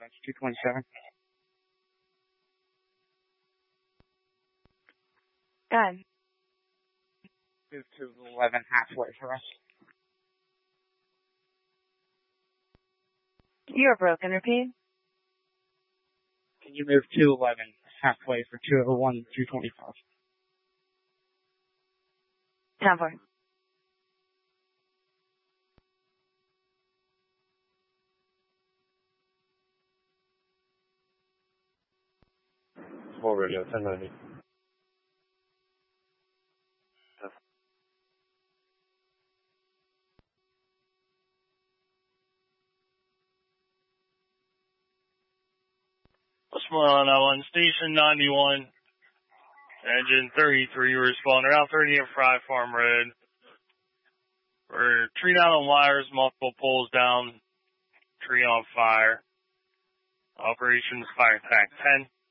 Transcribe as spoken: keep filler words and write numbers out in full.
That's two twenty-seven. Go ahead. Move to eleven halfway for us. You are broken. Repeat. Can you move to eleven halfway for two oh one, two twenty-five? Time for. Full radio, ten ninety. What's going on that one? Station ninety-one, engine thirty-three, responding around thirty at Fry Farm Road. We're tree down on wires, multiple poles down, tree on fire. Operations Fire Pack ten.